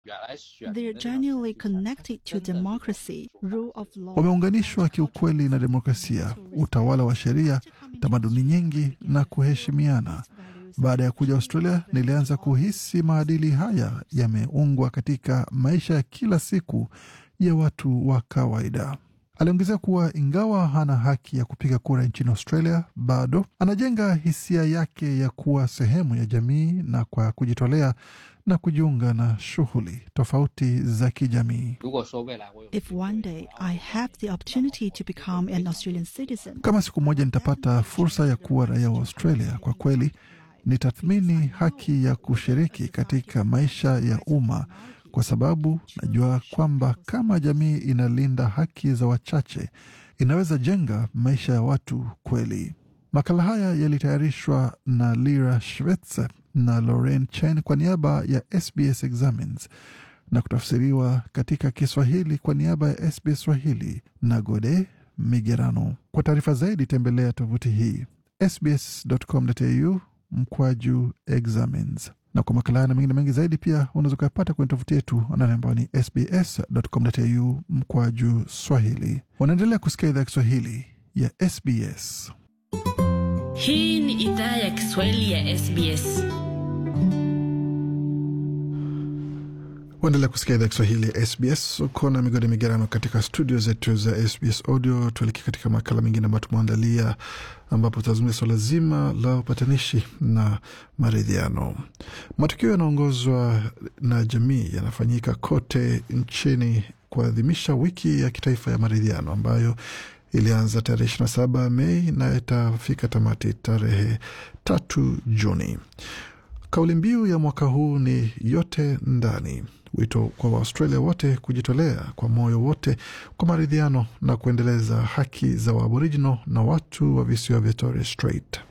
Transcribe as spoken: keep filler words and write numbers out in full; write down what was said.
They are genuinely connected to democracy, rule of law. Wameunganishwa kiukweli na demokrasia, utawala wa sheria, tamaduni nyingi na kuheshimiana. Baada ya kuja Australia, nilianza kuhisi maadili haya yameungwa katika maisha ya kila siku ya watu wa kawaida. Aliongezea kuwa ingawa hana haki ya kupiga kura nchini Australia, bado anajenga hisia yake ya kuwa sehemu ya jamii na kwa kujitolea na kujiunga na shughuli tofauti za kijamii. If one day I have the opportunity to become an Australian citizen, kama siku moja nitapata fursa ya kuwa raia wa Australia, kwa kweli nitathmini haki ya kushiriki katika maisha ya umma, kwa sababu najua kwamba kama jamii inalinda haki za wachache, inaweza jenga maisha ya watu kweli. Makala haya yalitayarishwa na Lira Schwetzer na Lauren Chen kwa niaba ya S B S Examines na kutafsiriwa katika Kiswahili kwa niaba ya S B S Swahili na Gode Migerano. Kwa taarifa zaidi tembelea tovuti hii s b s dot com dot a u mkwaju examines. Na kwa makala na mengine mengi zaidi pia unaweza kupata kwenye tovuti yetu ambayo ni s b s dot com dot a u mkwaju Swahili. Unaendelea kusikia idhaa ya Kiswahili ya S B S. Hii ni idhaa ya Kiswahili ya S B S. Waendelea kusikia idhaa ya Kiswahili ya S B S. Uko na Migode Migerano katika studio zetu za S B S Audio. Tuelekea katika makala mengine ambayo tumeandalia, ambapo tutazungumzia swala zima la upatanishi na maridhiano. Matukio yanaongozwa na jamii yanafanyika kote nchini kuadhimisha wiki ya kitaifa ya maridhiano ambayo ilianza tarehe ishirini na saba Mei na itafika tamati tarehe tatu Juni. Kauli mbiu ya mwaka huu ni yote ndani. Wito kwa Australia wote kujitolea kwa moyo wote kwa maridhiano na kuendeleza haki za Aboriginal na watu wa visiwa vya Torres Strait.